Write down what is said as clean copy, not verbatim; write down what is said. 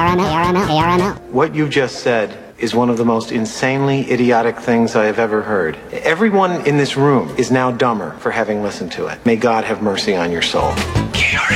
KRNO. What you just said is one of the most insanely idiotic things I have ever heard. Everyone in this room is now dumber for having listened to it. May God have mercy on your soul. KRNO.